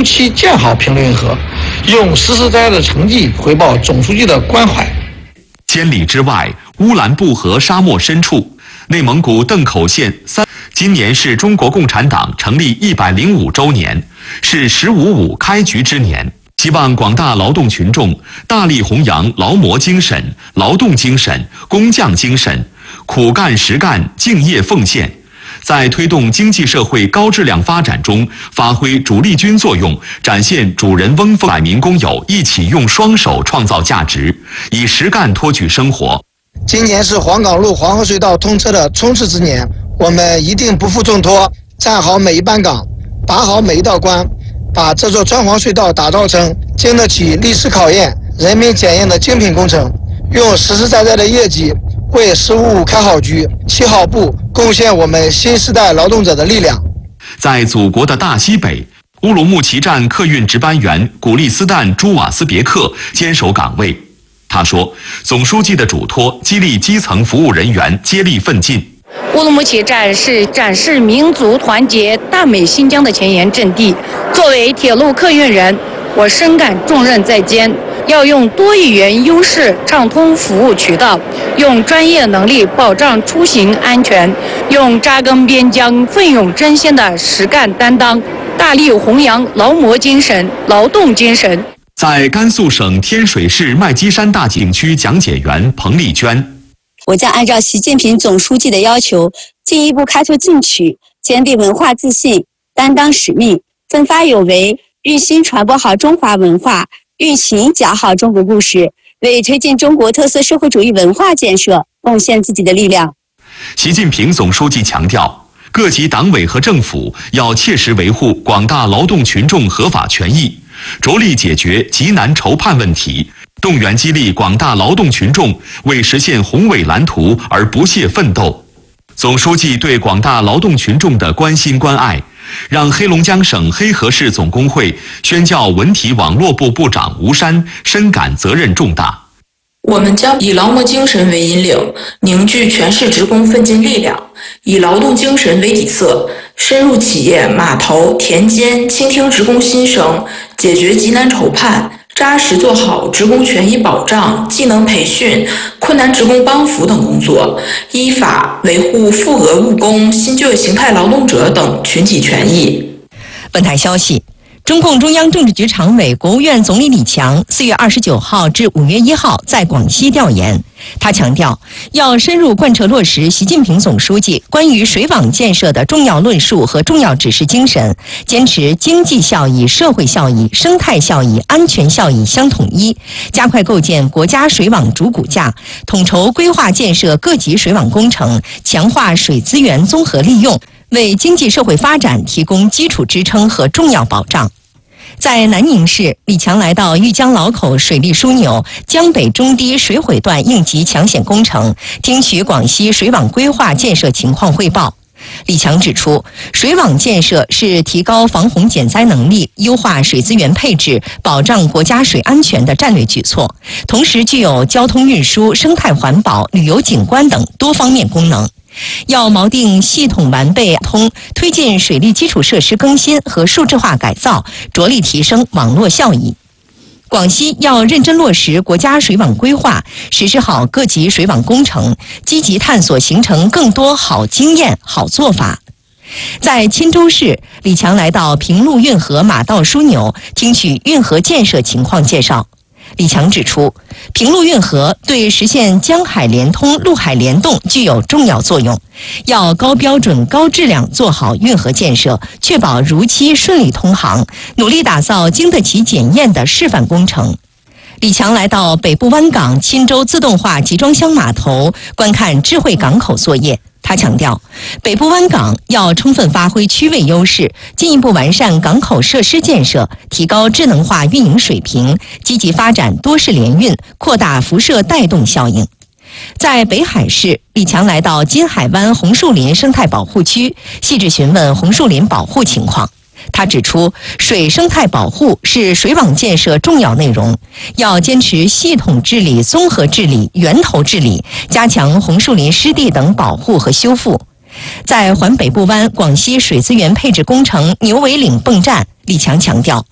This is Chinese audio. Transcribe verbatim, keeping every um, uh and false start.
如期建好平陆运河，用实实在在的成绩回报总书记的关怀。 千里之外，乌兰布和沙漠深处，内蒙古邓口县三，今年是中国共产党成立一百零五周年，是十五五开局之年。希望广大劳动群众大力弘扬劳模精神、劳动精神、工匠精神，苦干实干、敬业奉献，在推动经济社会高质量发展中发挥主力军作用，展现主人翁风。百名工友一起用双手创造价值，以实干托举生活。 今年是黄岗路黄河隧道通车的冲刺之年，我们一定不负重托，站好每一班岗，把好每一道关，把这座川黄隧道打造成经得起历史考验、人民检验的精品工程，用实实在在的业绩为十五五开好局、起好步，贡献我们新时代劳动者的力量。 在祖国的大西北，乌鲁木齐站客运值班员古利斯坦·朱瓦斯别克坚守岗位。他说，总书记的嘱托激励基层服务人员接力奋进。 乌鲁木齐站是展示民族团结大美新疆的前沿阵地。作为铁路客运人，我深感重任在肩，要用多语言优势畅通服务渠道，用专业能力保障出行安全，用扎根边疆、奋勇争先的实干担当，大力弘扬劳模精神、劳动精神。 在甘肃省天水市麦积山大景区讲解员彭丽娟， 我将按照习近平总书记的要求，进一步开拓进取，坚定文化自信，担当使命，奋发有为，用心传播好中华文化，用情讲好中国故事，为推进中国特色社会主义文化建设贡献自己的力量。 习近平总书记强调，各级党委和政府要切实维护广大劳动群众合法权益，着力解决急难愁盼问题，动员激励广大劳动群众为实现宏伟蓝图而不懈奋斗。总书记对广大劳动群众的关心关爱，让黑龙江省黑河市总工会宣教文体网络部部长吴山深感责任重大。 我们将以劳模精神为引领，凝聚全市职工奋进力量，以劳动精神为底色，深入企业、码头、田间，倾听职工心声，解决急难愁盼，扎实做好职工权益保障、技能培训、困难职工帮扶等工作，依法维护负额务工、新就业形态劳动者等群体权益。 本台消息，中共中央政治局常委、国务院总理李强四月二十九号至五月一号在广西调研。他强调，要深入贯彻落实习近平总书记关于水网建设的重要论述和重要指示精神，坚持经济效益、社会效益、生态效益、安全效益相统一，加快构建国家水网主骨架，统筹规划建设各级水网工程，强化水资源综合利用，为经济社会发展提供基础支撑和重要保障。在南宁市，李强来到玉江老口水利枢纽江北中低水毁段应急抢险工程，听取广西水网规划建设情况汇报。李强指出，水网建设是提高防洪减灾能力、优化水资源配置、保障国家水安全的战略举措，同时具有交通运输、生态环保、旅游景观等多方面功能。要锚定系统完备通，推进水利基础设施更新和数字化改造，着力提升网络效益。广西要认真落实国家水网规划，实施好各级水网工程，积极探索形成更多好经验、好做法。在钦州市，李强来到平陆运河马道枢纽，听取运河建设情况介绍。李强指出，平陆运河对实现江海连通、陆海联动具有重要作用，要高标准、高质量做好运河建设，确保如期顺利通航，努力打造经得起检验的示范工程。李强来到北部湾港钦州自动化集装箱码头，观看智慧港口作业。他强调，北部湾港要充分发挥区位优势，进一步完善港口设施建设，提高智能化运营水平，积极发展多式联运，扩大辐射带动效应。在北海市，李强来到金海湾红树林生态保护区，细致询问红树林保护情况。他指出，水生态保护是水网建设重要内容，要坚持系统治理、综合治理、源头治理，加强红树林湿地等保护和修复。在环北部湾广西水资源配置工程牛尾岭泵站，李强强调，